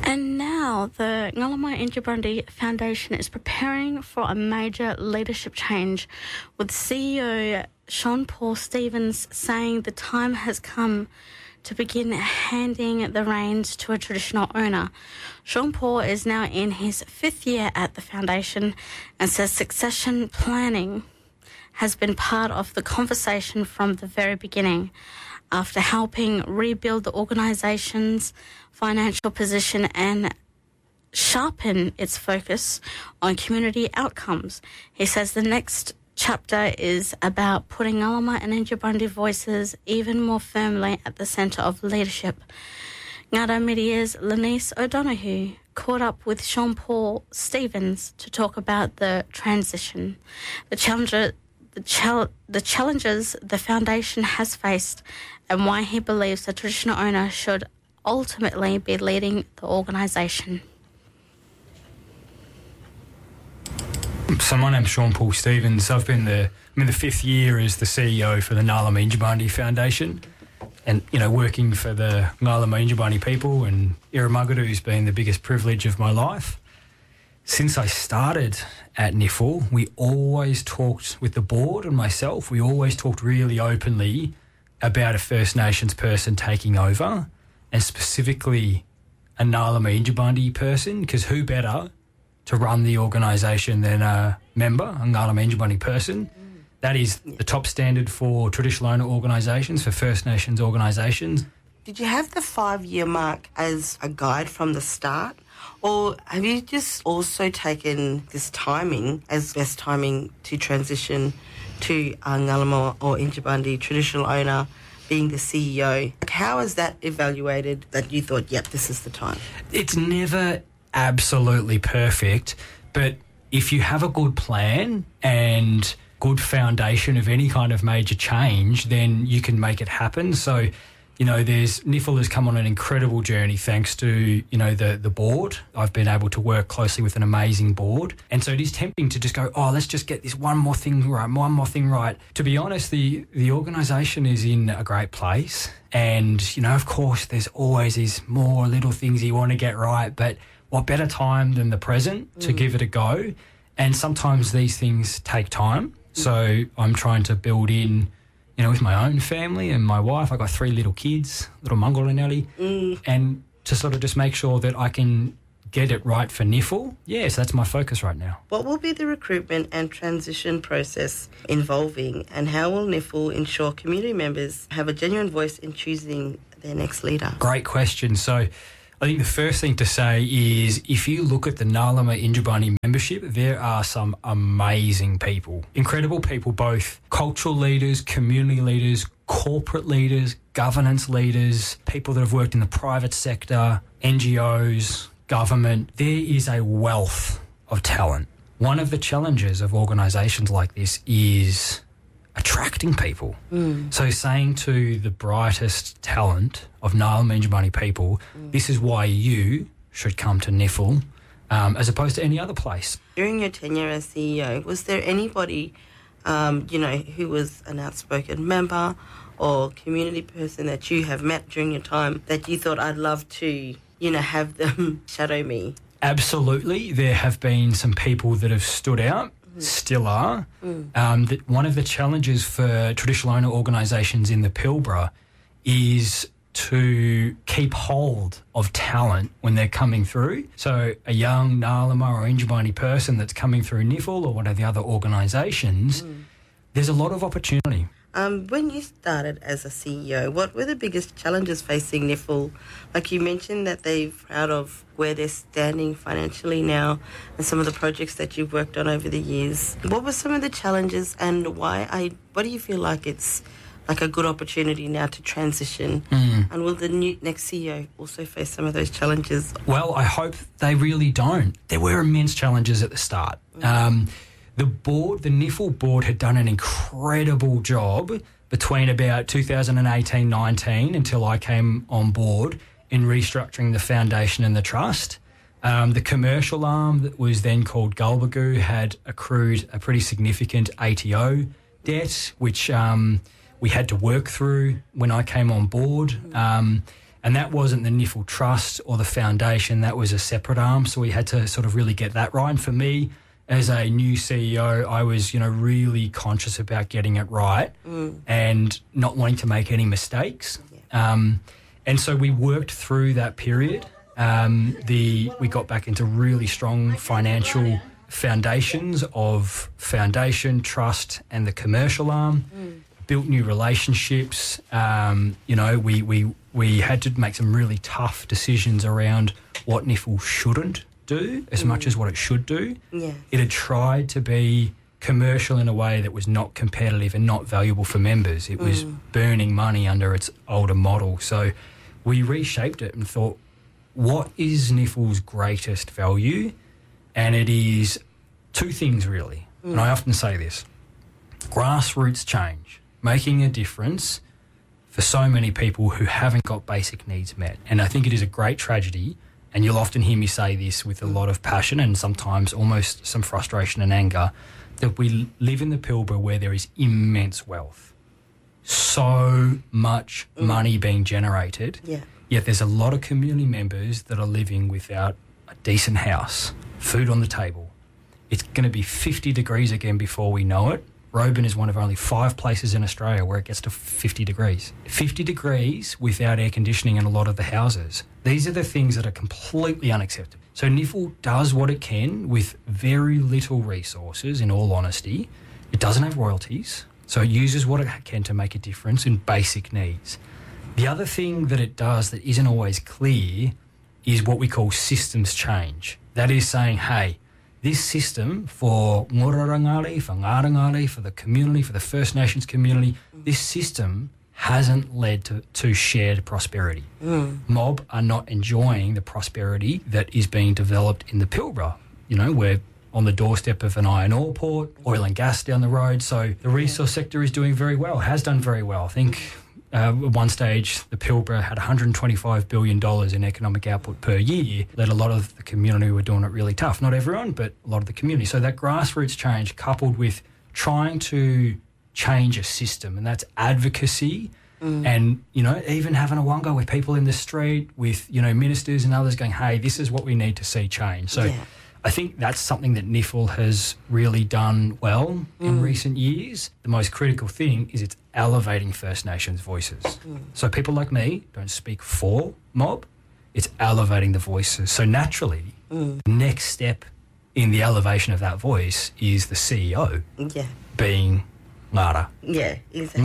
And now the Ngalama Injibandi Foundation is preparing for a major leadership change, with CEO Sean Paul Stevens saying the time has come to begin handing the reins to a traditional owner. Sean Paul is now in his 5th year at the foundation and says succession planning has been part of the conversation from the very beginning. After helping rebuild the organisation's financial position and sharpen its focus on community outcomes, he says the next chapter is about putting Ngalama and Injibandi voices even more firmly at the centre of leadership. Ngada Media's Lenice O'Donoghue caught up with Sean Paul Stevens to talk about the transition, the challenges the foundation has faced, and why he believes the traditional owner should ultimately be leading the organisation. So my name's Sean Paul Stevens. I'm in the 5th year as the CEO for the Ngalama Injibandi Foundation, and working for the Ngalama Injibandi people and Irumagadu been the biggest privilege of my life. Since I started at NIFL, we always talked with the board and myself. We always talked really openly about a First Nations person taking over, and specifically a Ngalama Injibandi person, because who better to run the organisation than a member, a Ngalama Injibandi person. That is the top standard for traditional owner organisations, for First Nations organisations. Did you have the 5-year mark as a guide from the start, or have you just also taken this timing as best timing to transition to Ngalama or Injibandi traditional owner being the CEO? How is that evaluated that you thought, yep, this is the time? It's never absolutely perfect, but if you have a good plan and good foundation of any kind of major change, then you can make it happen. So, NIFL has come on an incredible journey thanks to, the board. I've been able to work closely with an amazing board. And so it is tempting to just go, let's just get this one more thing right. To be honest, the organisation is in a great place. And, of course, there's always these more little things you want to get right, but what better time than the present to give it a go? And sometimes these things take time. So I'm trying to build in, with my own family and my wife. I've got 3 little kids, little Mongol and Nelly, and to sort of just make sure that I can get it right for NIFL. Yeah, so that's my focus right now. What will be the recruitment and transition process involving, and how will NIFL ensure community members have a genuine voice in choosing their next leader? Great question. So I think the first thing to say is if you look at the Ngalama Injibandi membership, there are some amazing people, incredible people, both cultural leaders, community leaders, corporate leaders, governance leaders, people that have worked in the private sector, NGOs, government. There is a wealth of talent. One of the challenges of organisations like this is attracting people. So saying to the brightest talent of Ngalama Injibandi people, this is why you should come to NIFL as opposed to any other place. During your tenure as CEO, was there anybody, who was an outspoken member or community person that you have met during your time that you thought, I'd love to, have them shadow me? Absolutely. There have been some people that have stood out. Still are. One of the challenges for traditional owner organisations in the Pilbara is to keep hold of talent when they're coming through. So a young Ngalama or Injibandi person that's coming through NIFL or one of the other organisations, there's a lot of opportunity. When you started as a CEO, what were the biggest challenges facing NIFL? Like you mentioned that they're proud of where they're standing financially now and some of the projects that you've worked on over the years. What were some of the challenges, and what do you feel like it's like a good opportunity now to transition? And will the next CEO also face some of those challenges? Well, I hope they really don't. There were immense challenges at the start. The NIFL board had done an incredible job between about 2018-19 until I came on board in restructuring the foundation and the trust. The commercial arm that was then called Gulbagoo had accrued a pretty significant ATO debt, which we had to work through when I came on board. And that wasn't the Niffle Trust or the foundation. That was a separate arm. So we had to sort of really get that right. And for me, as a new CEO, I was, really conscious about getting it right and not wanting to make any mistakes. Yeah. And so we worked through that period. We got back into really strong financial foundations of foundation, trust, and the commercial arm. Built new relationships. We had to make some really tough decisions around what Niffle shouldn't do as much as what it should do. Yeah. It had tried to be commercial in a way that was not competitive and not valuable for members. It was burning money under its older model. So we reshaped it and thought, what is Niffle's greatest value? And it is two things really. And I often say this, grassroots change, making a difference for so many people who haven't got basic needs met. And I think it is a great tragedy, and you'll often hear me say this with a lot of passion and sometimes almost some frustration and anger, that we live in the Pilbara where there is immense wealth, so much money being generated, yet there's a lot of community members that are living without a decent house, food on the table. It's going to be 50 degrees again before we know it. Roban is one of only 5 places in Australia where it gets to 50 degrees. 50 degrees without air conditioning in a lot of the houses. These are the things that are completely unacceptable. So Niffle does what it can with very little resources, in all honesty. It doesn't have royalties, so it uses what it can to make a difference in basic needs. The other thing that it does that isn't always clear is what we call systems change. That is saying, hey, this system for Ngurarangari, for Ngarangari, for the community, for the First Nations community, this system hasn't led to shared prosperity. Mob are not enjoying the prosperity that is being developed in the Pilbara. We're on the doorstep of an iron ore port, oil and gas down the road. So the resource sector is doing very well, has done very well. I think at one stage, the Pilbara had $125 billion in economic output per year, that a lot of the community were doing it really tough. Not everyone, but a lot of the community. So that grassroots change coupled with trying to change a system, and that's advocacy and, even having a wonga with people in the street, with, ministers and others going, hey, this is what we need to see change. So I think that's something that Niffle has really done well in recent years. The most critical thing is it's elevating First Nations voices. So people like me don't speak for mob, it's elevating the voices. So naturally, the next step in the elevation of that voice is the CEO being Ngara. Yeah, exactly.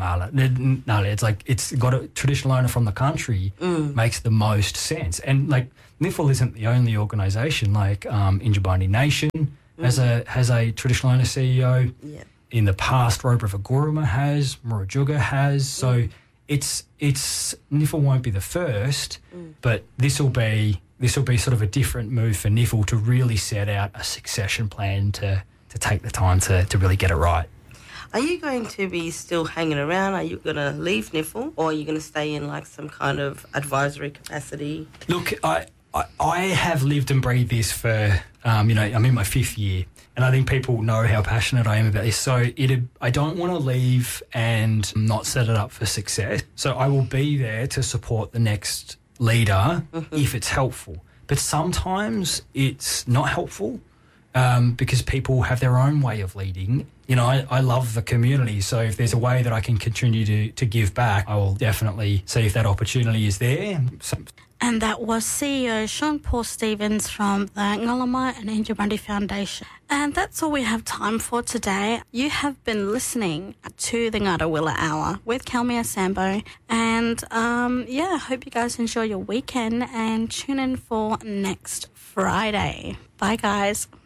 Ngara. It's like it's got a traditional owner from the country makes the most sense. And like Niffle isn't the only organisation. Like Injibandi Nation has a traditional owner CEO. Yeah. In the past, Robe River Guruma has, Murujuga has. So it's Niffle won't be the first, but this will be sort of a different move for Niffle to really set out a succession plan to take the time to really get it right. Are you going to be still hanging around? Are you going to leave Niffle, or are you going to stay in like some kind of advisory capacity? Look, I have lived and breathed this for, I'm in my 5th year, and I think people know how passionate I am about this. So I don't want to leave and not set it up for success. So I will be there to support the next leader if it's helpful. But sometimes it's not helpful because people have their own way of leading. I love the community, so if there's a way that I can continue to give back, I will definitely see if that opportunity is there. And that was CEO Sean Paul Stevens from the Ngalama and Injibandi Foundation. And that's all we have time for today. You have been listening to the Ngarawilla Hour with Kelmia Sambo. And hope you guys enjoy your weekend and tune in for next Friday. Bye, guys.